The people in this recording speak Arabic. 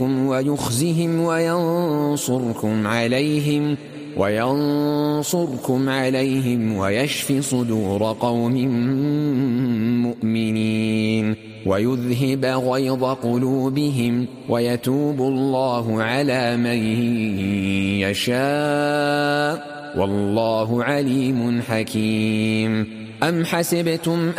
يضللكم ويخزهم وينصركم عليهم ويشف صدور قوم مؤمنين ويذهب غيظ قلوبهم ويتوب الله على من يشاء والله عليم حكيم. أم حسبتم